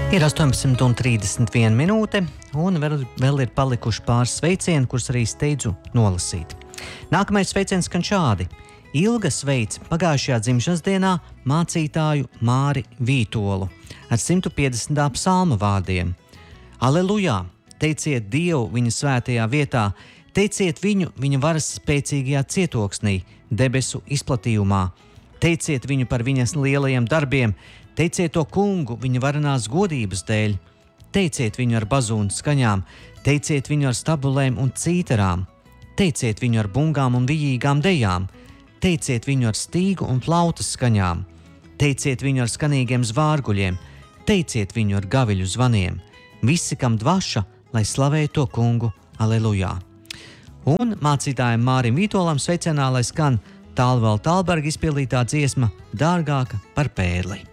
Ir 18:31 minūte, un vēl ir palikuši pāris sveicieni, kurus arī steidzu nolasīt. Nākamais sveiciens skan šādi. Ilga sveic pagājušajā dzimšanas dienā mācītāju Māri Vītolu ar 150. psalma vārdiem. Alelujā! Teiciet Dievu viņa svētajā vietā, teiciet viņu viņa varas spēcīgajā cietoksnī, debesu izplatījumā. Teiciet viņu par viņas lielajiem darbiem, teiciet to kungu viņa varenās godības dēļ. Teiciet viņu ar bazūnu skaņām, teiciet viņu ar stabulēm un cītarām. Teiciet viņu ar bungām un vijīgām dejām. Teiciet viņu ar stīgu un flautas skaņām. Teiciet viņu ar skanīgiem zvārguļiem. Teiciet viņu ar gaviļu zvaniem. Visi, kam dvaša, lai slavē to kungu, alelujā. Un mācītājiem Mārim Vītolam sveicienā, lai skan Tālvēl Tālberga izpildītā dziesma Dārgāka par pērli.